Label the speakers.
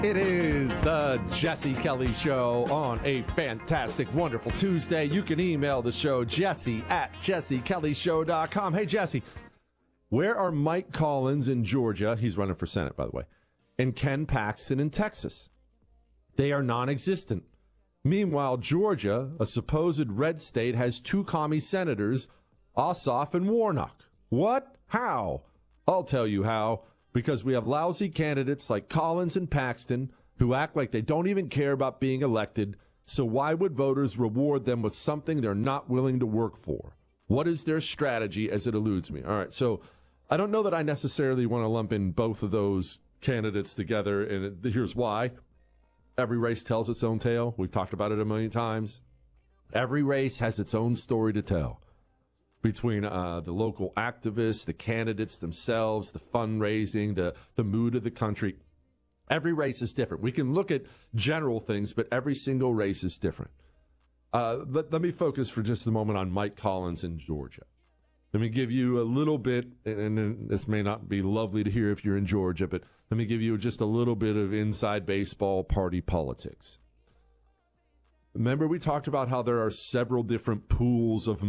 Speaker 1: It is the Jesse Kelly Show on a fantastic, wonderful Tuesday. You can email the show, jesse@jessekellyshow.com. Hey, Jesse, where are Mike Collins in Georgia? He's running for Senate, by the way. And Ken Paxton in Texas. They are non-existent. Meanwhile, Georgia, a supposed red state, has two commie senators, Ossoff and Warnock. What? How? I'll tell you how. Because we have lousy candidates like Collins and Paxton who act like they don't even care about being elected. So why would voters reward them with something they're not willing to work for? What is their strategy, as it eludes me? All right, so I don't know that I necessarily want to lump in both of those candidates together, and here's why. Every race tells its own tale. We've talked about it a million times. Every race has its own story to tell. Between the local activists, the candidates themselves, the fundraising, the mood of the country. Every race is different. We can look at general things, but every single race is different. Let me focus for just a moment on Mike Collins in Georgia. Let me give you a little bit, and this may not be lovely to hear if you're in Georgia, but let me give you just a little bit of inside baseball party politics. Remember, we talked about how there are several different pools of